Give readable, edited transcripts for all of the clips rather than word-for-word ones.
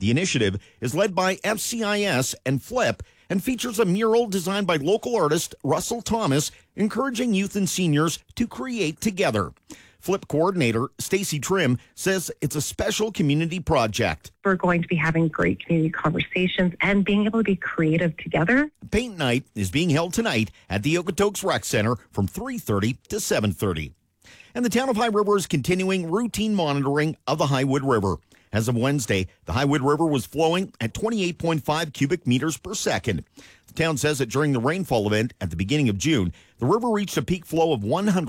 The initiative is led by FCIS and FLIP and features a mural designed by local artist Russell Thomas, encouraging youth and seniors to create together. FLIP coordinator Stacy Trim says it's a special community project. We're going to be having great community conversations and being able to be creative together. Paint night is being held tonight at the Okotoks Rec Center from 3:30 to 7:30. And the town of High River is continuing routine monitoring of the Highwood River. As of Wednesday, the Highwood River was flowing at 28.5 cubic meters per second. The town says that during the rainfall event at the beginning of June, the river reached a peak flow of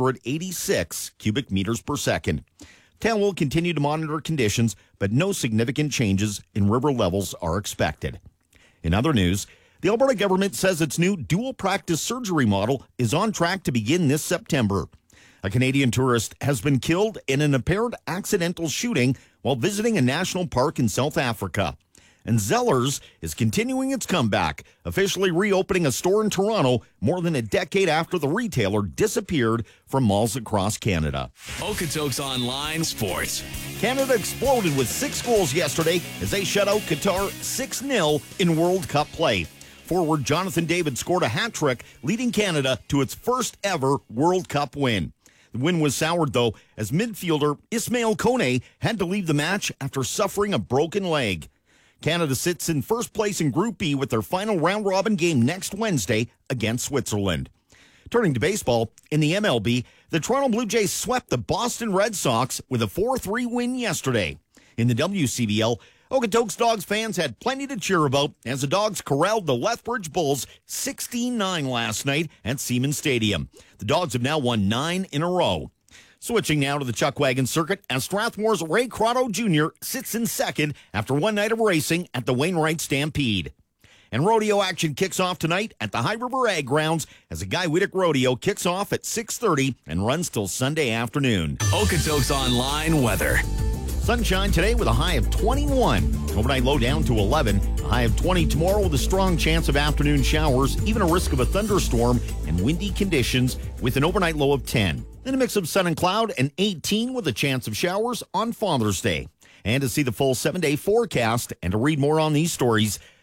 186 cubic meters per second. The town will continue to monitor conditions, but no significant changes in river levels are expected. In other news, the Alberta government says its new dual practice surgery model is on track to begin this September. A Canadian tourist has been killed in an apparent accidental shooting while visiting a national park in South Africa. And Zellers is continuing its comeback, officially reopening a store in Toronto more than a decade after the retailer disappeared from malls across Canada. Okotoks Online Sports. Canada exploded with 6 goals yesterday as they shut out Qatar 6-0 in World Cup play. Forward Jonathan David scored a hat trick, leading Canada to its first ever World Cup win. The win was soured, though, as midfielder Ismail Kone had to leave the match after suffering a broken leg. Canada sits in first place in Group B with their final round-robin game next Wednesday against Switzerland. Turning to baseball, in the MLB, the Toronto Blue Jays swept the Boston Red Sox with a 4-3 win yesterday. In the WCBL, Okotoks Dogs fans had plenty to cheer about as the Dogs corralled the Lethbridge Bulls 16-9 last night at Siemens Stadium. The Dogs have now won 9 in a row. Switching now to the Chuck Wagon circuit as Strathmore's Ray Crotto Jr. sits in second after one night of racing at the Wainwright Stampede. And rodeo action kicks off tonight at the High River Ag Grounds as the Guy Whittick Rodeo kicks off at 6:30 and runs till Sunday afternoon. Okotoks Online weather. Sunshine today with a high of 21. Overnight low down to 11. A high of 20 tomorrow with a strong chance of afternoon showers, even a risk of a thunderstorm and windy conditions with an overnight low of 10. Then a mix of sun and cloud and 18 with a chance of showers on Father's Day. And to see the full 7-day forecast and to read more on these stories,